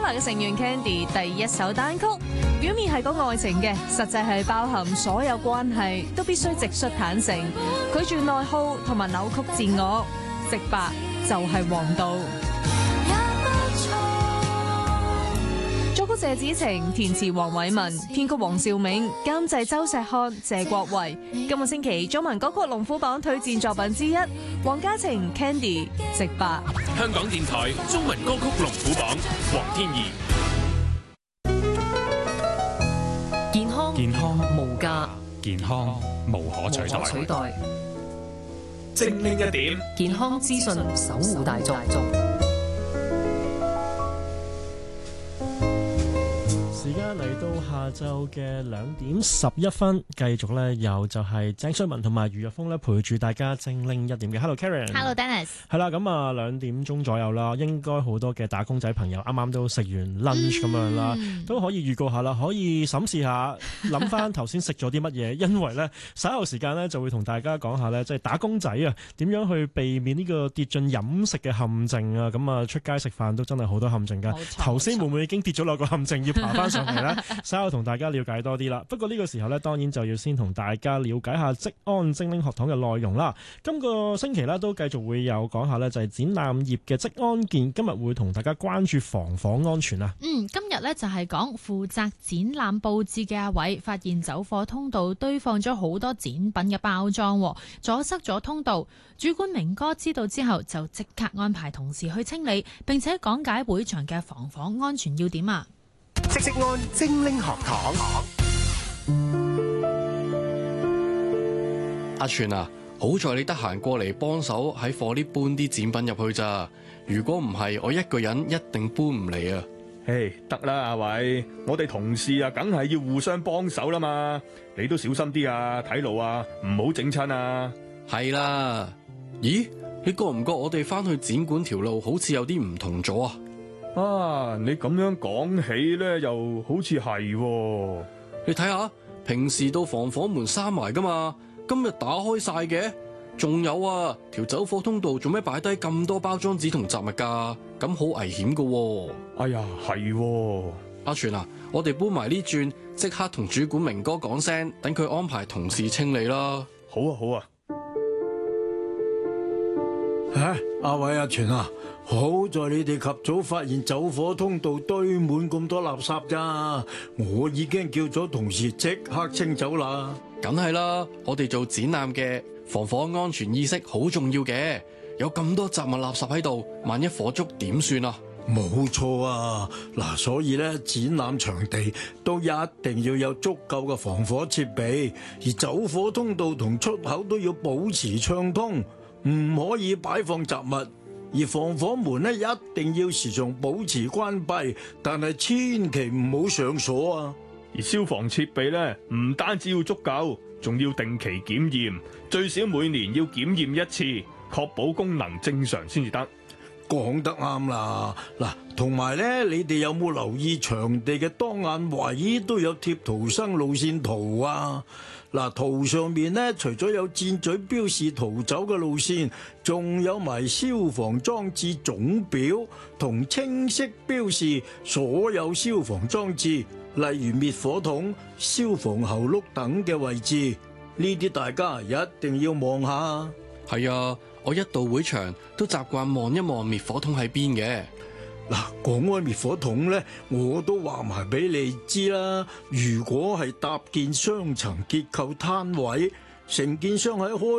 MIRROR 嘅成員 Candy 第一首單曲，表面係講愛情嘅，實際係包含所有關係都必須直率坦誠，拒絕內耗同埋扭曲自我，直白就係王道。作曲謝子晴，填詞黃偉文，編曲黃兆銘，監製周石漢、謝國維。今個星期中文歌曲龍虎榜推薦作品之一，黃家晴 Candy 直白。 香港電台中文歌曲龍虎榜，黃天怡。 健康無價， 健康無可取代。 精靈一點， 健康資訊守護大眾。 時間嚟到下晝嘅2:11，繼續咧又就係鄭瑞文同埋余若峰咧陪住大家精靈一點嘅。Hello Karen，Hello Dennis。係啦，咁啊2點鐘左右啦，應該好多嘅打工仔朋友啱啱都食完 lunch 咁樣啦，都可以預告下啦，可以審視下，諗翻頭先食咗啲乜嘢，因為咧稍後時間咧就會同大家講下咧，即係打工仔啊點樣去避免呢個跌進飲食嘅陷阱啊！咁啊出街食飯都真係好多陷阱噶，頭先會唔會已經跌咗落個陷阱，要爬翻上嚟咧？稍後同大家了解多啲啦。不過呢個時候咧，當然就要先同大家了解下職安精靈學堂嘅內容啦。今個星期咧都繼續會有講下咧，就係展覽業嘅職安健。今日會同大家關注防火安全啊。 今日咧就係講負責展覽佈置嘅阿偉發現走火通道堆放咗好多展品嘅包裝，阻塞咗通道。主管明哥知道之後就即刻安排同事去清理，並且講解會場嘅防火安全要點啊。 職安精靈學堂。 阿全啊，好在你得閒過嚟幫手喺貨呢搬啲展品入去咋，如果唔係我一個人一定搬唔嚟啊。 得啦，阿偉，我哋同事啊，梗係要互相幫手啦嘛，你都小心啲啊，睇路啊，唔好整親啊。 係啦，咦，你覺唔覺我哋翻去展館條路好似有啲唔同咗啊？ 啊，你咁樣講起咧，又好似係喎。 你睇下，平時到防火門閂埋噶嘛，今日打開晒嘅。仲有啊，條走火通道做咩擺低咁多包裝紙同雜物噶？咁好危險噶喎。 哎呀，係喎。 阿全啊，我哋搬埋呢轉，即刻同主管明哥講聲，等佢安排同事清理啦。 好啊，好啊。 阿偉阿全啊，好在你哋及早發現走火通道堆滿咁多垃圾咋，我已經叫咗同事即刻清走啦。 梗係啦，我哋做展覽嘅防火安全意識好重要嘅，有咁多雜物垃圾喺度，萬一火燭點算啊？ 冇錯啊，嗱，所以咧展覽場地都一定要有足夠嘅防火設備，而走火通道同出口都要保持暢通。唔可以擺放雜物，而防火門咧一定要時常保持關閉，但係千祈唔好上鎖啊！ 而消防設備咧唔單止要足夠，仲要定期檢驗，最少每年要檢驗一次，確保功能正常先至得。 講得啱啦！嗱，同埋咧，你哋有冇留意場地嘅當眼位都有貼逃生路線圖啊？嗱，圖上面咧，除咗有箭嘴標示逃走嘅路線，仲有埋消防裝置總表同清晰標示所有消防裝置，例如滅火筒、消防喉轆等嘅位置。呢啲大家一定要望下。 係啊，我一到會場都習慣望一望滅火筒喺邊嘅。 嗱，講開滅火筒咧，我都話埋俾你知啦。如果係搭建雙層結構攤位，承建商喺開